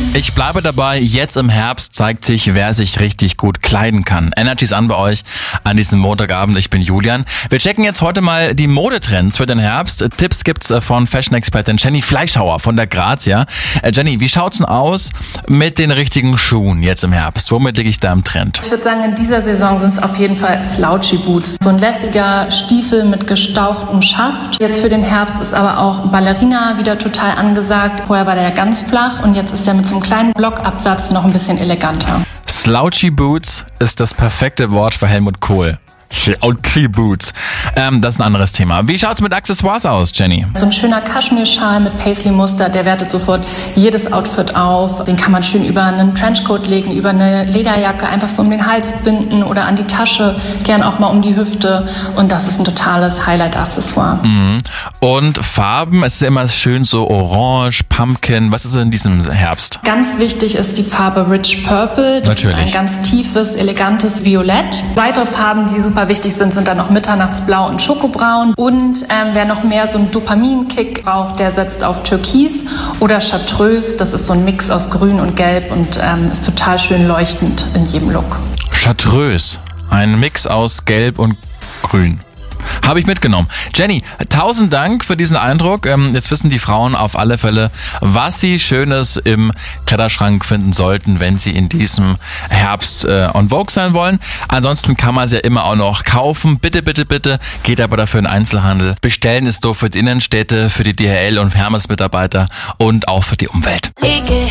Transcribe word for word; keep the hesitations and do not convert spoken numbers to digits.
Ich bleibe dabei, jetzt im Herbst zeigt sich, wer sich richtig gut kleiden kann. Energy ist an bei euch an diesem Montagabend. Ich bin Julian. Wir checken jetzt heute mal die Modetrends für den Herbst. Tipps gibt's von Fashion-Expertin Jenny Fleischhauer von der Grazia. Äh, Jenny, wie schaut's denn aus mit den richtigen Schuhen jetzt im Herbst? Womit liege ich da im Trend? Ich würde sagen, in dieser Saison sind es auf jeden Fall Slouchy Boots. So ein lässiger Stiefel mit gestauchtem Schaft. Jetzt für den Herbst ist aber auch Ballerina wieder total angesagt. Vorher war der ja ganz flach und jetzt ist der mit so einem kleinen Blockabsatz noch ein bisschen eleganter. Slouchy Boots ist das perfekte Wort für Helmut Kohl. Slouchy Boots. Ähm, das ist ein anderes Thema. Wie schaut's mit Accessoires aus, Jenny? So ein schöner Kaschmirschal mit Paisley-Muster, der wertet sofort jedes Outfit auf. Den kann man schön über einen Trenchcoat legen, über eine Lederjacke, einfach so um den Hals binden oder an die Tasche, gern auch mal um die Hüfte. Und das ist ein totales Highlight-Accessoire. Mhm. Und Farben, es ist ja immer schön so orange, Pumpkin. Was ist in diesem Herbst? Ganz wichtig ist die Farbe Rich Purple. Das Natürlich. ist ein ganz tiefes, elegantes Violett. Weitere Farben, die super wichtig sind, sind dann noch Mitternachtsblau und Schokobraun. Und ähm, wer noch mehr so einen Dopaminkick braucht, der setzt auf Türkis oder Chartreuse. Das ist so ein Mix aus Grün und Gelb und ähm, ist total schön leuchtend in jedem Look. Chartreuse. Ein Mix aus Gelb und Grün. Habe ich mitgenommen. Jenny, tausend Dank für diesen Eindruck. Ähm, jetzt wissen die Frauen auf alle Fälle, was sie Schönes im Kleiderschrank finden sollten, wenn sie in diesem Herbst äh, on Vogue sein wollen. Ansonsten kann man es ja immer auch noch kaufen. Bitte, bitte, bitte. Geht aber dafür in den Einzelhandel. Bestellen ist doof für die Innenstädte, für die D H L und Hermes-Mitarbeiter und auch für die Umwelt.